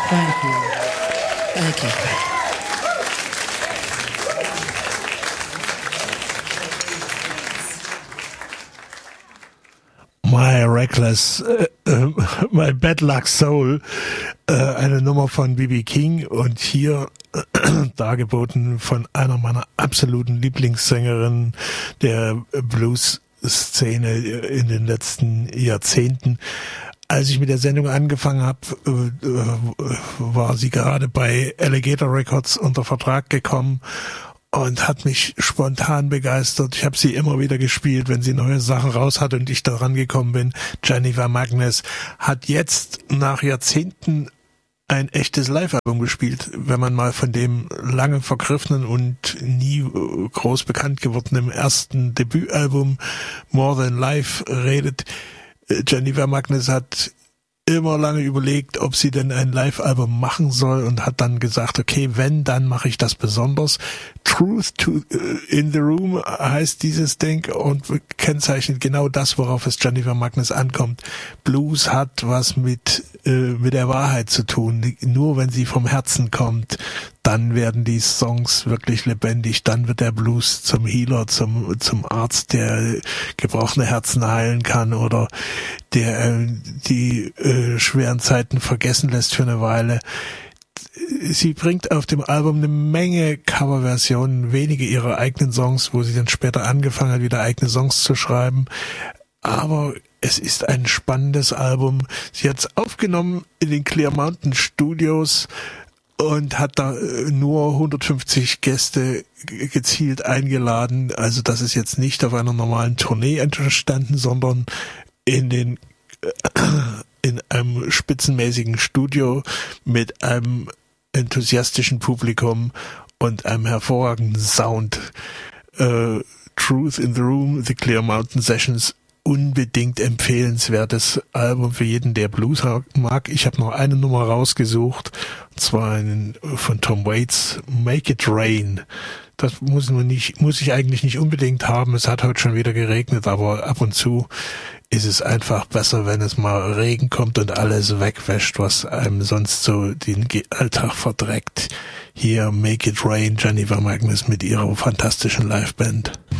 Thank you. Thank you. My Reckless, My Bad Luck Soul, eine Nummer von B.B. King und hier dargeboten von einer meiner absoluten Lieblingssängerinnen der Blues-Szene in den letzten Jahrzehnten. Als ich mit der Sendung angefangen habe, war sie gerade bei Alligator Records unter Vertrag gekommen und hat mich spontan begeistert. Ich habe sie immer wieder gespielt, wenn sie neue Sachen raus hat und ich daran gekommen bin. Jennifer Magness hat jetzt nach Jahrzehnten ein echtes Live-Album gespielt. Wenn man mal von dem lange vergriffenen und nie groß bekannt gewordenen ersten Debütalbum More Than Life redet. Jennifer Magness hat immer lange überlegt, ob sie denn ein Live-Album machen soll und hat dann gesagt, okay, wenn, dann mache ich das besonders. Truth in the Room heißt dieses Ding und kennzeichnet genau das, worauf es Jennifer Magness ankommt. Blues hat was mit der Wahrheit zu tun. Nur wenn sie vom Herzen kommt, dann werden die Songs wirklich lebendig. Dann wird der Blues zum Healer, zum Arzt, der gebrochene Herzen heilen kann oder der die schweren Zeiten vergessen lässt für eine Weile. Sie bringt auf dem Album eine Menge Coverversionen, wenige ihrer eigenen Songs, wo sie dann später angefangen hat, wieder eigene Songs zu schreiben. Aber es ist ein spannendes Album. Sie hat es aufgenommen in den Clear Mountain Studios und hat da nur 150 Gäste gezielt eingeladen. Also das ist jetzt nicht auf einer normalen Tournee entstanden, sondern in einem spitzenmäßigen Studio mit einem enthusiastischen Publikum und einem hervorragenden Sound. Truth in the Room, The Clear Mountain Sessions, unbedingt empfehlenswertes Album für jeden, der Blues mag. Ich habe noch eine Nummer rausgesucht, und zwar von Tom Waits, Make It Rain. Das muss ich eigentlich nicht unbedingt haben. Es hat heute schon wieder geregnet, aber ab und zu ist es einfach besser, wenn es mal Regen kommt und alles wegwäscht, was einem sonst so den Alltag verdreckt. Hier Make It Rain, Jennifer Magness mit ihrer fantastischen Liveband.